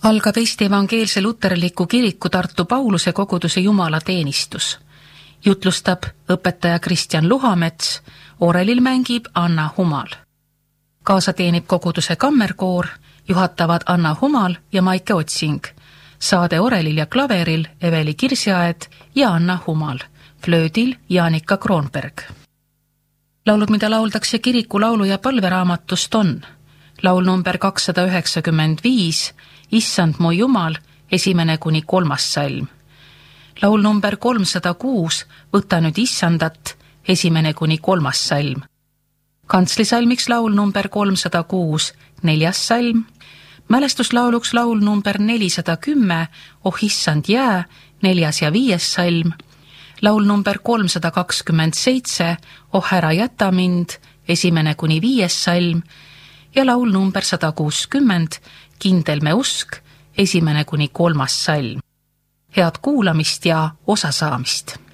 Algab Eesti Evangeelse Luterliku Kiriku Tartu Pauluse koguduse jumalateenistus. Jutlustab õpetaja Kristjan Luhamets, orelil mängib Anna Humal. Kaasa teenib koguduse kammerkoor, juhatavad Anna Humal ja Maike Otsing. Saade orelil ja klaveril Eveli Kirsiaed ja Anna Humal. Flöödil Jaanika Kroonberg. Laulud, mida lauldakse kiriku laulu- ja palveraamatust on laul number 295, Issand mu Jumal, 1-3 salm. Laul number 306, Võta nüüd Issandat, 1-3 salm. Kantslisalmiks laul number 306, 4. salm. Mälestuslauluks laul number 410, Oh Issand jää, 4. ja 5. salm. Laul number 327, Oh ära jäta mind, 1-5 salm. Ja laul number 160, Kindel me usk, 1-3 salm. Head kuulamist ja osasaamist!